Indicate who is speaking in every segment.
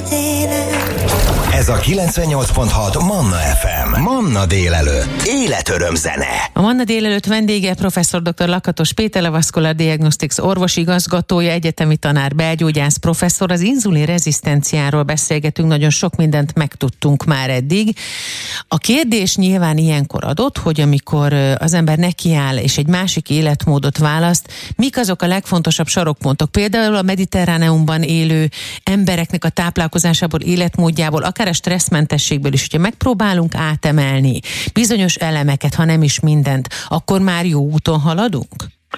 Speaker 1: Ez a 98.6 Manna FM. Manna délelőtt. Életöröm zene.
Speaker 2: A Manna délelőtt vendége professzor dr. Lakatos Péter, a Vascular Diagnostics orvosigazgatója, egyetemi tanár, belgyógyász professzor. Az inzulin rezisztenciáról beszélgetünk, nagyon sok mindent megtudtunk már eddig. A kérdés nyilván ilyenkor adott, hogy amikor az ember nekiáll és egy másik életmódot választ, mik azok a legfontosabb sarokpontok? Például a Mediterráneumban élő embereknek a táplálkozásából, életmódjából, akár a stresszmentességből is, hogyha megpróbálunk átemelni bizonyos elemeket, ha nem is mindent, akkor már jó úton haladunk?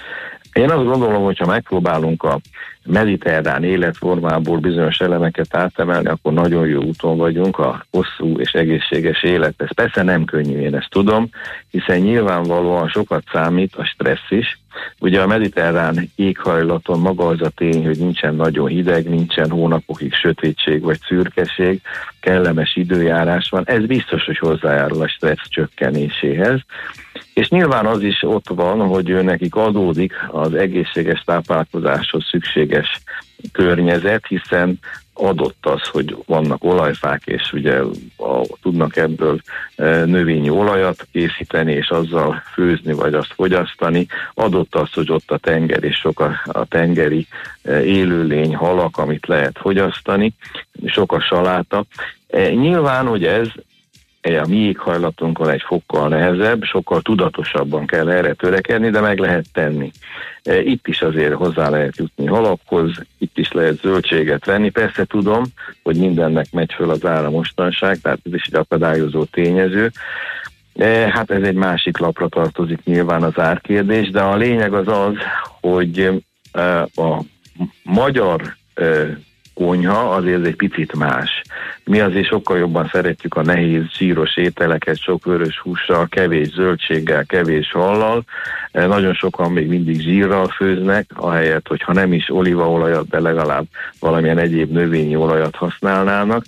Speaker 3: Én azt gondolom, hogyha megpróbálunk a mediterrán életformából bizonyos elemeket átemelni, akkor nagyon jó úton vagyunk a hosszú és egészséges élet. Ez persze nem könnyű, én ezt tudom, hiszen nyilvánvalóan sokat számít a stressz is. Ugye a mediterrán éghajlaton maga az a tény, hogy nincsen nagyon hideg, nincsen hónapokig sötétség vagy szürkeség, kellemes időjárás van, ez biztos, hogy hozzájárul a stressz csökkenéséhez. És nyilván az is ott van, hogy nekik adódik az egészséges táplálkozáshoz szükséges környezet, hiszen adott az, hogy vannak olajfák, és ugye tudnak ebből növényi olajat készíteni, és azzal főzni, vagy azt fogyasztani. Adott az, hogy ott a tenger, és sok a tengeri élőlény, halak, amit lehet fogyasztani, sok a saláta. Nyilván, hogy ez a mi éghajlatunkon egy fokkal nehezebb, sokkal tudatosabban kell erre törekedni, de meg lehet tenni. Itt is azért hozzá lehet jutni halakhoz, itt is lehet zöldséget venni. Persze tudom, hogy mindennek megy föl az ára mostanság, tehát ez is egy akadályozó tényező. Hát ez egy másik lapra tartozik nyilván az árkérdés, de a lényeg az, hogy a magyar konyha azért egy picit más. Mi azért sokkal jobban szeretjük a nehéz, zsíros ételeket, sok vörös hússal, kevés zöldséggel, kevés hallal. Nagyon sokan még mindig zsírral főznek, ahelyett, hogyha nem is olívaolajat, de legalább valamilyen egyéb növényi olajat használnának.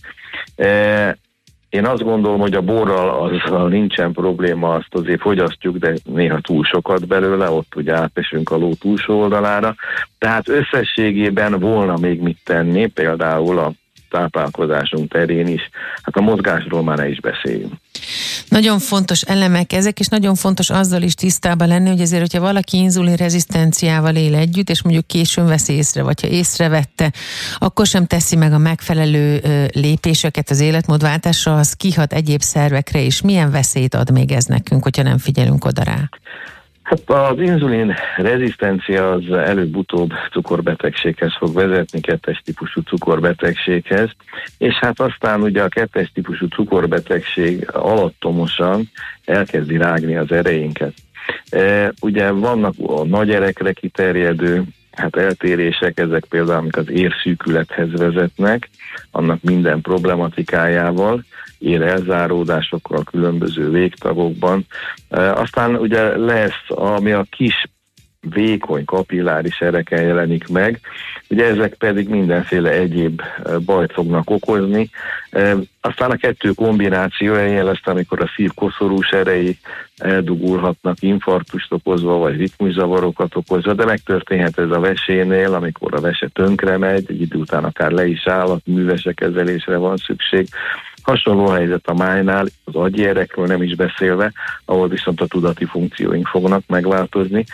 Speaker 3: Én azt gondolom, hogy a borral azzal nincsen probléma, azt azért fogyasztjuk, de néha túl sokat belőle, ott ugye átesünk a ló túlsó oldalára. Tehát összességében volna még mit tenni, például a táplálkozásunk terén is. Hát a mozgásról már ne is beszéljünk.
Speaker 2: Nagyon fontos elemek ezek, és nagyon fontos azzal is tisztában lenni, hogy azért, hogyha valaki inzulinrezisztenciával él együtt, és mondjuk későn vesz észre, vagy ha észrevette, akkor sem teszi meg a megfelelő lépéseket az életmódváltásra, az kihat egyéb szervekre is. Milyen veszélyt ad még ez nekünk, hogyha nem figyelünk oda rá?
Speaker 3: Hát az inzulin rezisztencia az előbb-utóbb cukorbetegséghez fog vezetni, 2-es típusú cukorbetegséghez, és hát aztán ugye a 2-es típusú cukorbetegség alattomosan elkezdi rágni az erejénket. Ugye vannak a nagy erekre kiterjedő eltérések, ezek például, amik az érszűkülethez vezetnek, annak minden problematikájával, ér elzáródásokkal a különböző végtagokban. Aztán ugye lesz, ami a kis vékony kapilláris ereken jelenik meg, ugye ezek pedig mindenféle egyéb bajt fognak okozni. Aztán a kettő kombinációja ilyen lesz, amikor a szív koszorús erei eldugulhatnak infarktust okozva, vagy ritmuszavarokat okozva, de megtörténhet ez a vesénél, amikor a vese tönkre megy, egy idő után akár le is áll, művese kezelésre van szükség. Hasonló helyzet a májnál, az agyi erekről nem is beszélve, ahol viszont a tudati funkcióink fognak megváltozni.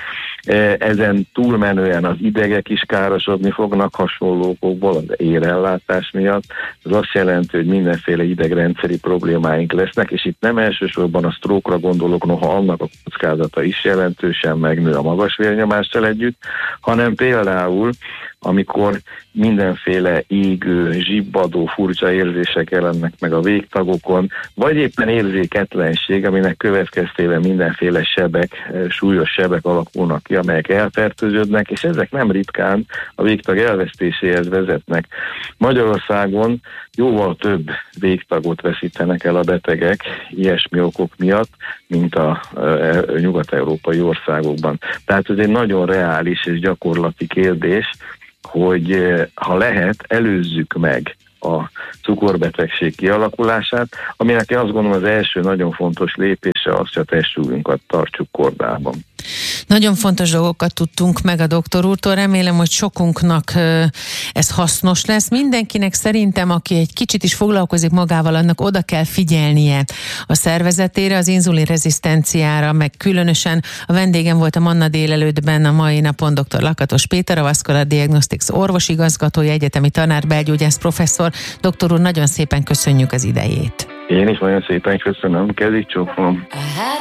Speaker 3: Ezen túlmenően az idegek is károsodni fognak hasonló okokból, az érellátás miatt. Ez azt jelenti, hogy mindenféle idegrendszeri problémáink lesznek, és itt nem elsősorban a sztrókra gondolok, noha annak a kockázata is jelentősen megnő a magas vérnyomással együtt, hanem például amikor mindenféle égő, zsibbadó, furcsa érzések jelennek meg a végtagokon, vagy éppen érzéketlenség, aminek következtében mindenféle sebek, súlyos sebek alakulnak ki, amelyek elfertőződnek, és ezek nem ritkán a végtag elvesztéséhez vezetnek. Magyarországon jóval több végtagot veszítenek el a betegek ilyesmi okok miatt, mint a nyugat-európai országokban. Tehát ez egy nagyon reális és gyakorlati kérdés, hogy ha lehet, előzzük meg a cukorbetegség kialakulását, aminek én azt gondolom az első nagyon fontos lépése az, hogy a testsúlyunkat tartsuk kordában.
Speaker 2: Nagyon fontos dolgokat tudtunk meg a doktor úrtól, remélem, hogy sokunknak ez hasznos lesz. Mindenkinek szerintem, aki egy kicsit is foglalkozik magával, annak oda kell figyelnie a szervezetére, az inzulinrezisztenciára, meg különösen a vendégem volt a Manna délelőttben a mai napon dr. Lakatos Péter, a Vascular Diagnostics orvosigazgatója, egyetemi tanár, belgyógyász professzor. Doktor úr, nagyon szépen köszönjük az idejét.
Speaker 3: Én is nagyon szépen köszönöm, kezig csókolom.